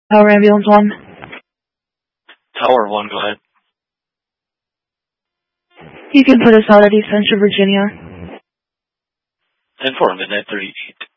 Tower Ambulance 1. Tower 1, go ahead. You can put us out at East Central, Virginia. 10-4, midnight 38.